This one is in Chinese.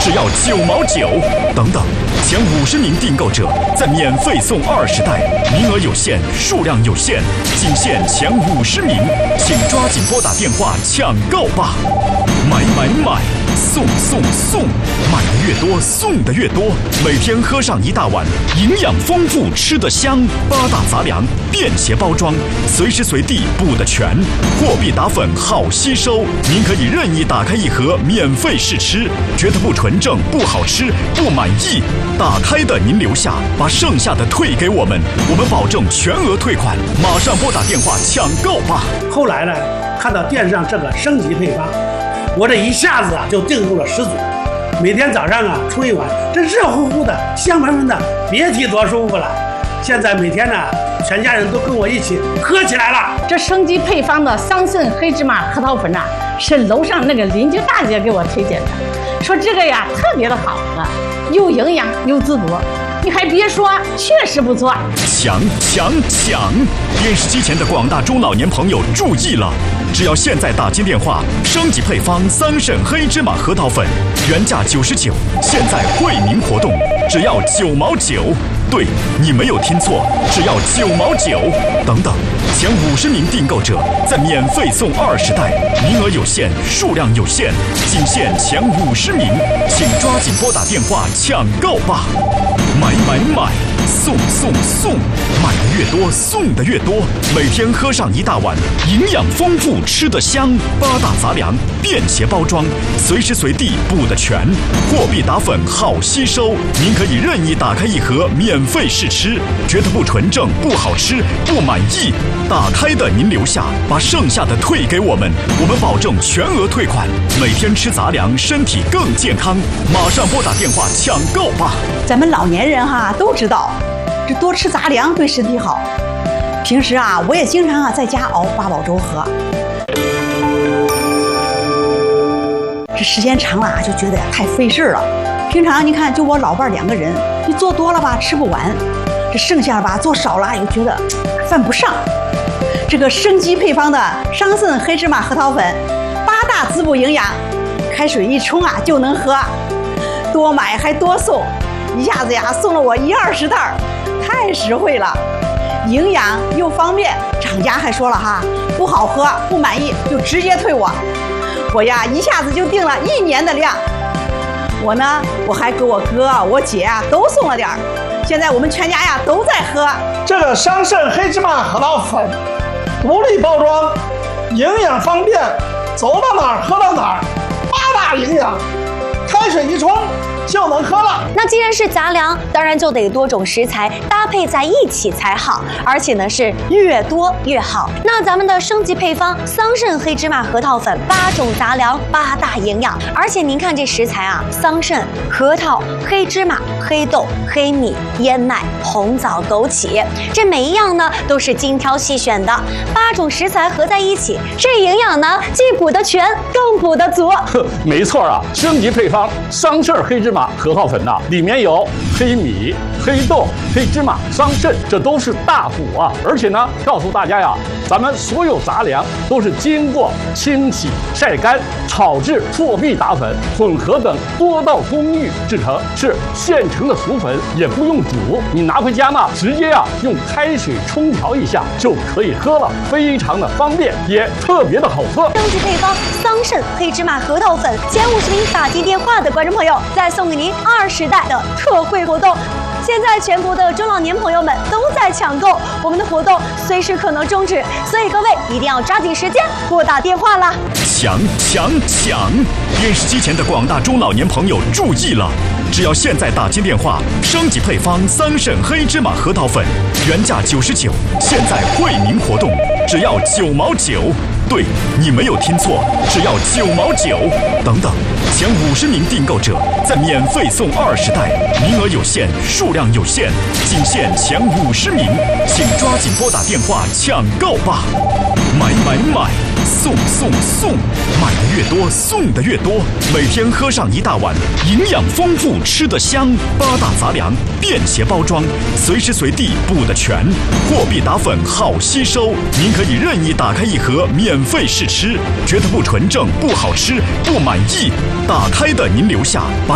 只要9毛9。等等，前50名订购者再免费送20袋，名额有限，数量有限，仅限前50名，请抓紧拨打电话抢购吧！买！送！买的越多，送的越多。每天喝上一大碗，营养丰富，吃得香。8大杂粮，便携包装，随时随地补得全。货币打粉好吸收，您可以任意打开一盒免费试吃，觉得不纯正、不好吃、不满意，打开的您留下，把剩下的退给我们，我们保证全额退款。马上拨打电话抢购吧！ 后来呢，看到电视上这个升级配方，我这一下子就订购了10组，每天早上冲一碗，这热乎乎的、香喷喷的，别提多舒服了。现在每天呢，全家人都跟我一起喝起来了。 这升级配方的桑葚黑芝麻核桃粉是楼上那个邻居大姐给我推荐的，说这个呀特别的好喝，又营养又滋补。你还别说，确实不错。 抢！电视机前的广大中老年朋友注意了，只要现在打进电话，升级配方桑葚黑芝麻核桃粉，原价99，现在惠民活动，只要9毛9。对，你没有听错，只要9毛9。等等，前50名订购者再免费送20袋，名额有限，数量有限，仅限前50名，请抓紧拨打电话抢购吧！买！送！买的越多，送的越多。每天喝上一大碗，营养丰富，吃得香。8大杂粮，便携包装，随时随地补得全。货币打粉好吸收，您可以任意打开一盒免费试吃，觉得不纯正、不好吃、不满意，打开的您留下，把剩下的退给我们，我们保证全额退款。每天吃杂粮，身体更健康。马上拨打电话抢购吧！ 咱们老年人都知道，这多吃杂粮对身体好。平时我也经常在家熬八宝粥喝。这时间长了就觉得太费事了。平常你看，就我老伴2个人，你做多了吧吃不完，这剩下吧做少了又觉得犯不上。这个升级配方的桑葚黑芝麻核桃粉，8大滋补营养，开水一冲就能喝，多买还多送，一下子送了我10-20袋，太实惠了，营养又方便。厂家还说了不好喝不满意就直接退我一下子就订了1年的量。我还给我哥我姐都送了点儿，现在我们全家都在喝这个桑葚黑芝麻核桃粉，独立包装，营养方便，走到哪儿喝到哪儿，8大营养，开水一冲就能喝了。 那既然是杂粮，当然就得多种食材搭配在一起才好，而且呢是越多越好。那咱们的升级配方桑葚黑芝麻核桃粉，8种杂粮，8大营养，而且您看这食材桑葚、核桃、黑芝麻、黑豆、黑米、燕麦、红枣、枸杞，这每一样呢都是精挑细选的，8种食材合在一起，这营养呢既补得全，更补得足。 没错升级配方桑葚黑芝麻核桃粉里面有黑米、黑豆、黑芝麻、桑葚，这都是大补而且呢，告诉大家咱们所有杂粮都是经过清洗、晒干、炒制、作弊打粉、混合等多道工艺制成，是现成的熟粉，也不用煮。你拿回家直接用开水冲调一下就可以喝了，非常的方便，也特别的好喝。 升级配方桑葚黑芝麻核桃粉，前50名打进电话的观众朋友，再送给您20袋的特惠活动。现在全国的中老年朋友们都在抢购，我们的活动随时可能终止，所以各位一定要抓紧时间拨打电话啦！ 抢！电视机前的广大中老年朋友注意了，只要现在打进电话，升级配方桑葚黑芝麻核桃粉，原价99，现在惠民活动，只要9毛9。对，你没有听错，只要9毛9。等等，前50名订购者再免费送20袋，名额有限，数量有限，仅限前50名，请抓紧拨打电话抢购吧！买！送！买的越多，送的越多。每天喝上一大碗，营养丰富，吃得香。8大杂粮，便携包装，随时随地补得全。货币打粉好吸收，您可以任意打开一盒免费试吃，觉得不纯正、不好吃、不满意，打开的您留下，把